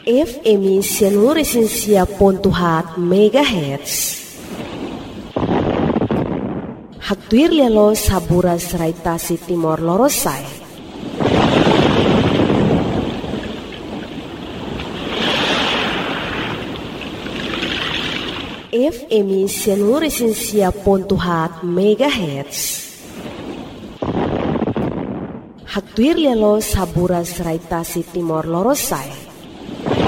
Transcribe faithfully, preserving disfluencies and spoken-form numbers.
F M Seluruh Pontuhat Megahertz. Haktuir lelo sabura seraitasi Timor Lorosai. F M Seluruh Pontuhat Megahertz. Haktuir lelo sabura seraitasi Timor Lorosai.